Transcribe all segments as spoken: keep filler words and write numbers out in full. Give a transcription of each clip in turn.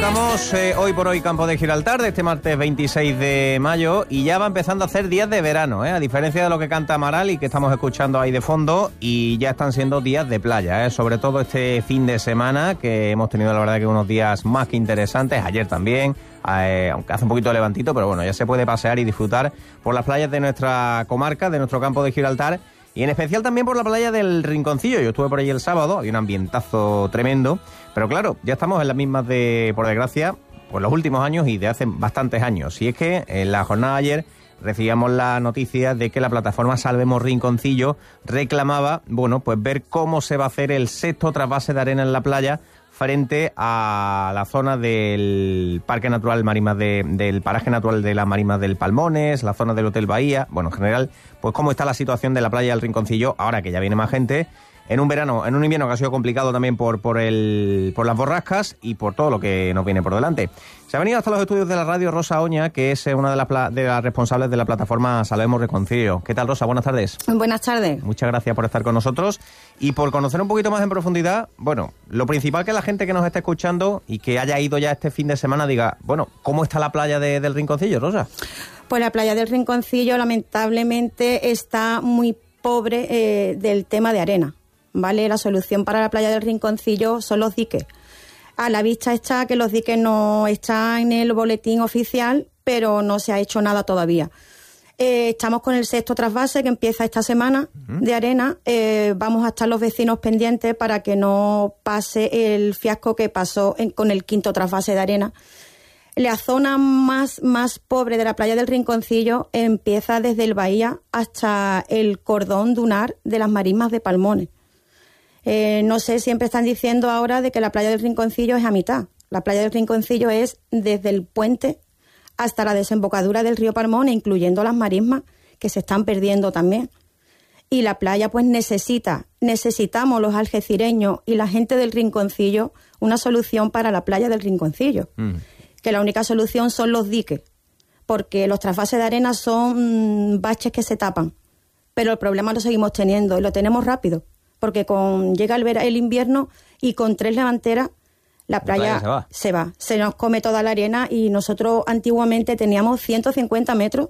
Arrancamos eh, hoy por hoy Campo de Gibraltar de este martes veintiséis de mayo y ya va empezando a hacer días de verano, ¿eh? A diferencia de lo que canta Amaral y que estamos escuchando ahí de fondo, y ya están siendo días de playa, ¿eh? Sobre todo este fin de semana que hemos tenido la verdad que unos días más que interesantes, ayer también, eh, aunque hace un poquito de levantito, pero bueno, ya se puede pasear y disfrutar por las playas de nuestra comarca, de nuestro Campo de Gibraltar. Y en especial también por la playa del Rinconcillo. Yo estuve por allí el sábado, había un ambientazo tremendo. Pero claro, ya estamos en las mismas de, por desgracia, pues los últimos años y de hace bastantes años. Y es que en la jornada de ayer recibíamos la noticia de que la plataforma Salvemos Rinconcillo reclamaba, bueno, pues ver cómo se va a hacer el sexto trasvase de arena en la playa frente a la zona del Parque Natural Marismas de, del Paraje Natural de las Marismas del Palmones, la zona del Hotel Bahía, bueno, en general, pues cómo está la situación de la playa del Rinconcillo, ahora que ya viene más gente, en un verano, en un invierno que ha sido complicado también por, por, el, por las borrascas y por todo lo que nos viene por delante. Se ha venido hasta los estudios de la radio Rosa Oña, que es una de las, pla- de las responsables de la plataforma Salvemos Rinconcillo. ¿Qué tal, Rosa? Buenas tardes. Buenas tardes. Muchas gracias por estar con nosotros y por conocer un poquito más en profundidad. Bueno, lo principal que la gente que nos está escuchando y que haya ido ya este fin de semana diga, bueno, ¿cómo está la playa de, del Rinconcillo, Rosa? Pues la playa del Rinconcillo lamentablemente está muy pobre eh, del tema de arena, ¿vale? La solución para la playa del Rinconcillo son los diques. A la vista está que los diques no están en el boletín oficial, pero no se ha hecho nada todavía. Eh, estamos con el sexto trasvase que empieza esta semana uh-huh. de arena. Eh, vamos a estar los vecinos pendientes para que no pase el fiasco que pasó en, con el quinto trasvase de arena. La zona más, más pobre de la playa del Rinconcillo empieza desde el Bahía hasta el cordón dunar de las Marismas de Palmones. Eh, no sé, siempre están diciendo ahora de que la playa del Rinconcillo es a mitad. La playa del Rinconcillo es desde el puente hasta la desembocadura del río Palmones, incluyendo las marismas que se están perdiendo también. Y la playa pues necesita, necesitamos los algecireños y la gente del Rinconcillo una solución para la playa del Rinconcillo. Mm. Que la única solución son los diques, porque los trasvases de arena son mmm, baches que se tapan. Pero el problema lo seguimos teniendo y lo tenemos rápido. Porque con llega el, el invierno y con tres levanteras la playa, la playa se, va. se va, se nos come toda la arena y nosotros antiguamente teníamos ciento cincuenta metros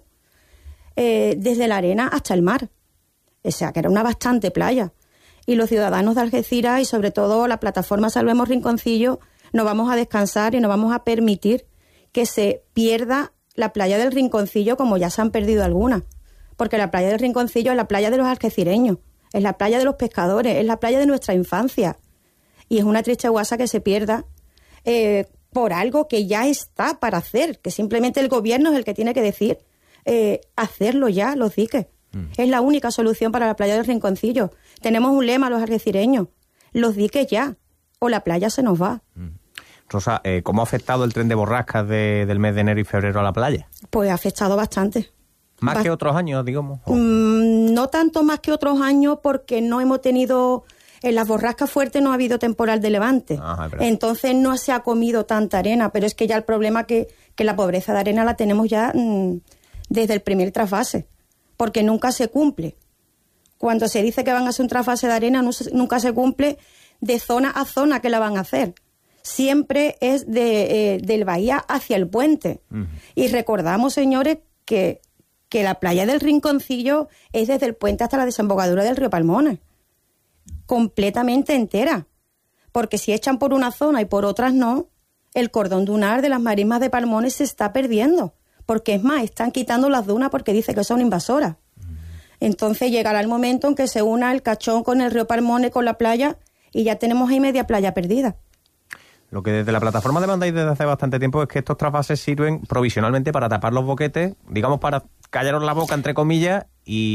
eh, desde la arena hasta el mar. O sea, que era una bastante playa. Y los ciudadanos de Algeciras y sobre todo la plataforma Salvemos Rinconcillo nos vamos a descansar y nos vamos a permitir que se pierda la playa del Rinconcillo como ya se han perdido algunas. Porque la playa del Rinconcillo es la playa de los algecireños. Es la playa de los pescadores, es la playa de nuestra infancia. Y es una triste guasa que se pierda eh, por algo que ya está para hacer, que simplemente el gobierno es el que tiene que decir eh, hacerlo ya, los diques. Mm. Es la única solución para la playa del Rinconcillo. Tenemos un lema los algecireños, los diques ya, o la playa se nos va. Mm. Rosa, eh, ¿cómo ha afectado el tren de borrascas de, del mes de enero y febrero a la playa? Pues ha afectado bastante. ¿Más Va- que otros años, digamos? Mm, no tanto más que otros años porque no hemos tenido... En las borrascas fuertes no ha habido temporal de levante. Ajá, entonces no se ha comido tanta arena, pero es que ya el problema que, que la pobreza de arena la tenemos ya mmm, desde el primer trasvase, porque nunca se cumple. Cuando se dice que van a hacer un trasvase de arena, no se, nunca se cumple de zona a zona que la van a hacer. Siempre es de, eh, del Bahía hacia el puente. Uh-huh. Y recordamos, señores, que... que la playa del Rinconcillo es desde el puente hasta la desembocadura del río Palmones. Completamente entera. Porque si echan por una zona y por otras no, el cordón dunar de las marismas de Palmones se está perdiendo. Porque es más, están quitando las dunas porque dice que son invasoras. Entonces llegará el momento en que se una el Cachón con el río Palmones, con la playa, y ya tenemos ahí media playa perdida. Lo que desde la plataforma demandáis desde hace bastante tiempo es que estos trasvases sirven provisionalmente para tapar los boquetes, digamos para callaros la boca, entre comillas,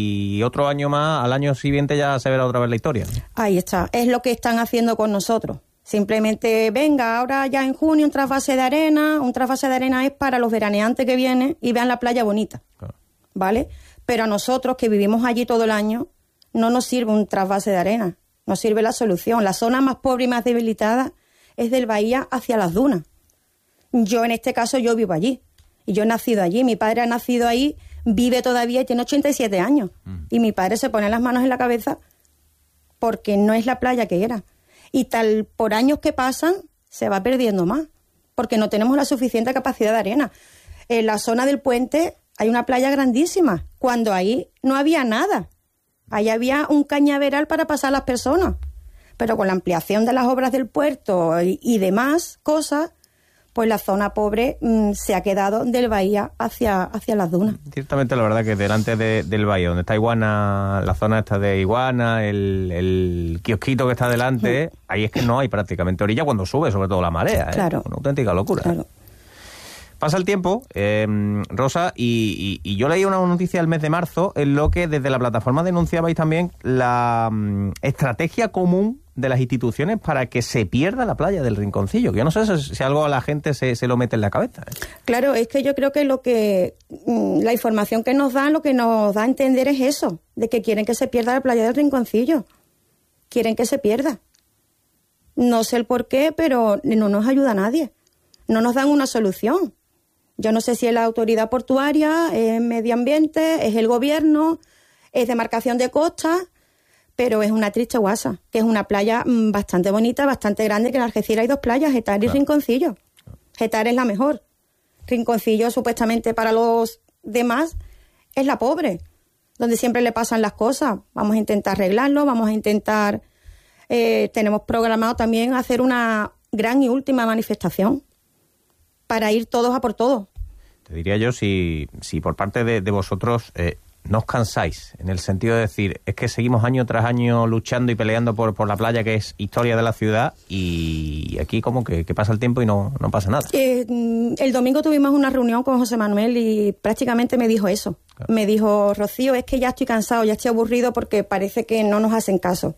y otro año más, al año siguiente ya se verá otra vez la historia. Ahí está, es lo que están haciendo con nosotros. Simplemente, venga, ahora ya en junio un trasvase de arena, un trasvase de arena es para los veraneantes que vienen y vean la playa bonita, claro. ¿Vale? Pero a nosotros que vivimos allí todo el año, no nos sirve un trasvase de arena, nos sirve la solución. La zona más pobre y más debilitada es del Bahía hacia las dunas. Yo en este caso, yo vivo allí. Y yo he nacido allí. Mi padre ha nacido ahí, vive todavía y tiene ochenta y siete años. Mm. Y mi padre se pone las manos en la cabeza porque no es la playa que era. Y tal por años que pasan, se va perdiendo más. porque no tenemos la suficiente capacidad de arena. En la zona del puente hay una playa grandísima, cuando ahí no había nada. Ahí había un cañaveral para pasar las personas. Pero con la ampliación de las obras del puerto y, y demás cosas, pues la zona pobre mmm, se ha quedado del bahía hacia, hacia las dunas. Ciertamente, la verdad que delante de, del bahía, donde está Iguana, la zona esta de Iguana, el, el kiosquito que está delante, sí. Ahí es que no hay prácticamente orilla cuando sube, sobre todo la marea. ¿eh? Claro. Una auténtica locura. Claro. Pasa el tiempo, eh, Rosa, y, y, y yo leí una noticia el mes de marzo en lo que desde la plataforma denunciabais también la um, estrategia común de las instituciones para que se pierda la playa del Rinconcillo, que yo no sé si, si algo a la gente se, se lo mete en la cabeza. ¿eh? Claro, es que yo creo que lo que mm, la información que nos da, lo que nos da a entender es eso, de que quieren que se pierda la playa del Rinconcillo. Quieren que se pierda. No sé el por qué, pero no nos ayuda a nadie. No nos dan una solución. Yo no sé si es la autoridad portuaria, es medio ambiente, es el gobierno, es demarcación de costa, pero es una triste guasa, que es una playa bastante bonita, bastante grande, que en Algeciras hay dos playas, Getar y claro. Rinconcillo. Getar es la mejor. Rinconcillo, supuestamente para los demás, es la pobre, donde siempre le pasan las cosas. Vamos a intentar arreglarlo, vamos a intentar... Eh, tenemos programado también hacer una gran y última manifestación para ir todos a por todos. Te diría yo, si, si por parte de, de vosotros eh, no os cansáis, en el sentido de decir, es que seguimos año tras año luchando y peleando por, por la playa, que es historia de la ciudad, y aquí como que, que pasa el tiempo y no, no pasa nada. Eh, el domingo tuvimos una reunión con José Manuel y prácticamente me dijo eso. Claro. Me dijo, Rocío, es que ya estoy cansado, ya estoy aburrido porque parece que no nos hacen caso.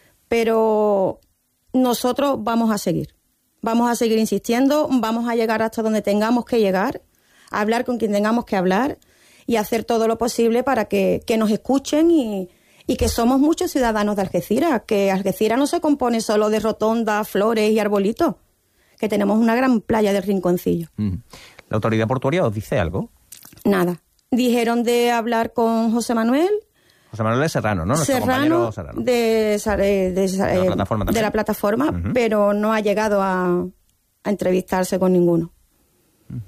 Pero nosotros vamos a seguir. Vamos a seguir insistiendo, vamos a llegar hasta donde tengamos que llegar, a hablar con quien tengamos que hablar y hacer todo lo posible para que, que nos escuchen y, y que somos muchos ciudadanos de Algeciras, que Algeciras no se compone solo de rotondas, flores y arbolitos, que tenemos una gran playa del Rinconcillo. ¿La autoridad portuaria os dice algo? Nada. Dijeron de hablar con José Manuel. José Manuel de Serrano, ¿no? Nuestro Serrano, Serrano. De, de, de, de la plataforma, de la plataforma uh-huh. Pero no ha llegado a, a entrevistarse con ninguno. Uh-huh.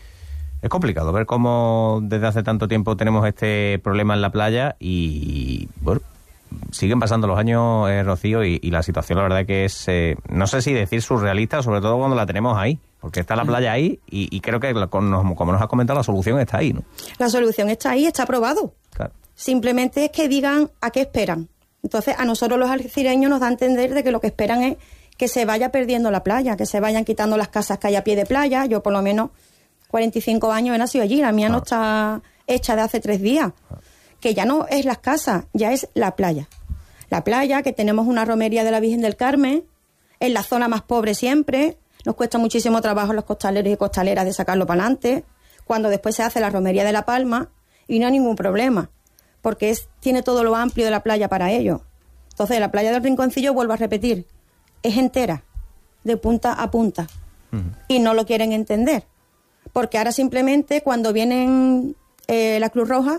Es complicado ver cómo desde hace tanto tiempo tenemos este problema en la playa y, bueno, siguen pasando los años, eh, Rocío, y, y la situación la verdad que es, eh, no sé si decir surrealista, sobre todo cuando la tenemos ahí, porque está la playa ahí y, y creo que, como nos has comentado, la solución está ahí, ¿no? La solución está ahí, está aprobado. Claro. Simplemente es que digan a qué esperan. Entonces, a nosotros los algecireños nos da a entender de que lo que esperan es que se vaya perdiendo la playa, que se vayan quitando las casas que hay a pie de playa. Yo, por lo menos, cuarenta y cinco años he nacido allí. La mía ah. no está hecha de hace tres días. Ah. Que ya no es las casas, ya es la playa. La playa, que tenemos una romería de la Virgen del Carmen, en la zona más pobre siempre. Nos cuesta muchísimo trabajo los costaleros y costaleras de sacarlo para adelante. Cuando después se hace la romería de La Palma y no hay ningún problema, porque es, tiene todo lo amplio de la playa para ello. Entonces, la playa del Rinconcillo, vuelvo a repetir, es entera, de punta a punta. Uh-huh. Y no lo quieren entender. Porque ahora simplemente, cuando vienen eh, la Cruz Roja,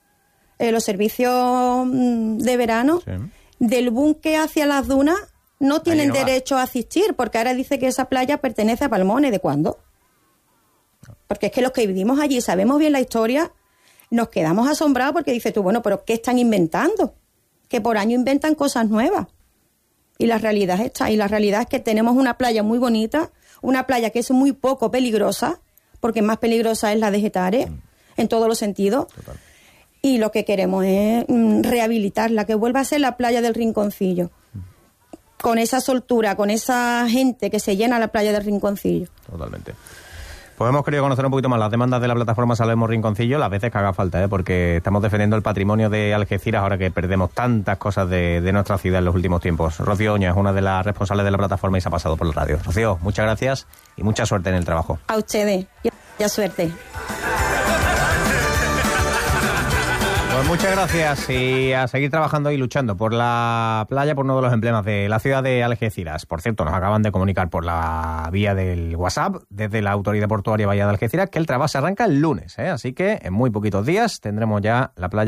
eh, los servicios mm, de verano, sí. del búnker hacia las dunas, no tienen no derecho va. a asistir, porque ahora dice que esa playa pertenece a Palmones. ¿De cuándo? Porque es que los que vivimos allí sabemos bien la historia. Nos quedamos asombrados porque dices tú, bueno, pero ¿qué están inventando? Que por año inventan cosas nuevas. Y la realidad está, y la realidad es que tenemos una playa muy bonita, una playa que es muy poco peligrosa, porque más peligrosa es la de Getares, mm. en todos los sentidos. Total. Y lo que queremos es mm, rehabilitarla, que vuelva a ser la playa del Rinconcillo. Mm. Con esa soltura, con esa gente que se llena la playa del Rinconcillo. Totalmente. Pues hemos querido conocer un poquito más las demandas de la plataforma Salvemos Rinconcillo, las veces que haga falta, ¿eh? Porque estamos defendiendo el patrimonio de Algeciras ahora que perdemos tantas cosas de, de nuestra ciudad en los últimos tiempos. Rocío Oña es una de las responsables de la plataforma y se ha pasado por la radio. Rocío, muchas gracias y mucha suerte en el trabajo. A ustedes, ya suerte. Pues muchas gracias y a seguir trabajando y luchando por la playa, por uno de los emblemas de la ciudad de Algeciras. Por cierto, nos acaban de comunicar por la vía del WhatsApp desde la Autoridad Portuaria Bahía de Algeciras que el trabajo se arranca el lunes, ¿eh? Así que en muy poquitos días tendremos ya la playa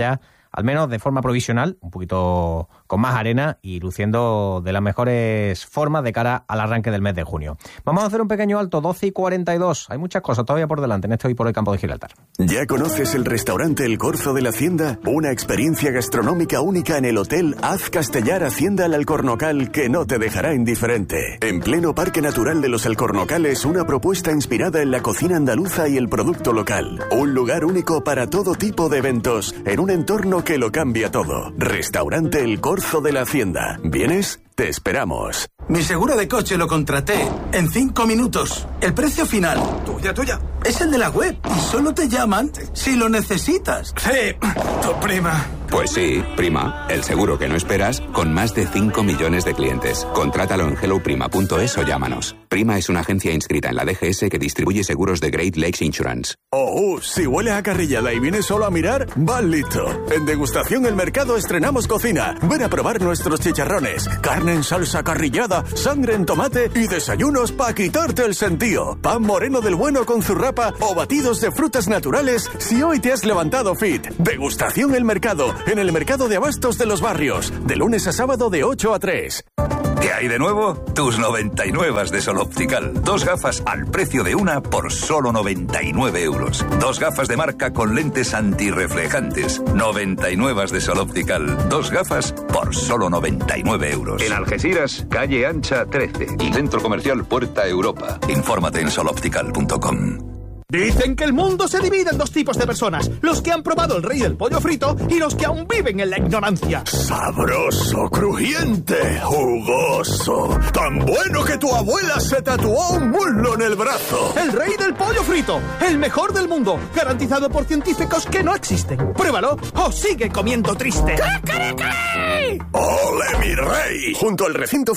al menos de forma provisional, un poquito con más arena y luciendo de las mejores formas de cara al arranque del mes de junio. Vamos a hacer un pequeño alto, doce y cuarenta y dos. Hay muchas cosas todavía por delante en este Hoy por Hoy Campo de Gibraltar. ¿Ya conoces el restaurante El Corzo de la Hacienda? Una experiencia gastronómica única en el Hotel Az Castellar Hacienda El Alcornocal que no te dejará indiferente. En pleno Parque Natural de los Alcornocales, una propuesta inspirada en la cocina andaluza y el producto local. Un lugar único para todo tipo de eventos, en un entorno que lo cambia todo. Restaurante El Corzo de la Hacienda. ¿Vienes? Te esperamos. Mi seguro de coche lo contraté en cinco minutos. El precio final, tuya, tuya, es el de la web y solo te llaman si lo necesitas. Sí, tu prima. Pues sí, Prima, el seguro que no esperas con más de cinco millones de clientes. Contrátalo en hello prima punto es o llámanos. Prima es una agencia inscrita en la D G S que distribuye seguros de Great Lakes Insurance. Oh, si hueles a carrillada y vienes solo a mirar, vas listo. En Degustación El Mercado estrenamos cocina. Ven a probar nuestros chicharrones, carne en salsa carrillada, sangre en tomate y desayunos para quitarte el sentido. Pan moreno del bueno con zurrapa o batidos de frutas naturales si hoy te has levantado fit. Degustación El Mercado, en el Mercado de Abastos de los Barrios, de lunes a sábado de ocho a tres. ¿Qué hay de nuevo? Tus noventa y nueve de Sol Optical. Dos gafas al precio de una por solo noventa y nueve euros. Dos gafas de marca con lentes antirreflejantes. noventa y nueve de Sol Optical. Dos gafas por solo noventa y nueve euros. En Algeciras, calle Ancha trece. Y Centro Comercial Puerta Europa. Infórmate en sol optical punto com. Dicen que el mundo se divide en dos tipos de personas: los que han probado el rey del pollo frito y los que aún viven en la ignorancia. Sabroso, crujiente, jugoso, tan bueno que tu abuela se tatuó un muslo en el brazo. El rey del pollo frito, el mejor del mundo, garantizado por científicos que no existen. Pruébalo o sigue comiendo triste. ¡Ole, mi rey! Junto al recinto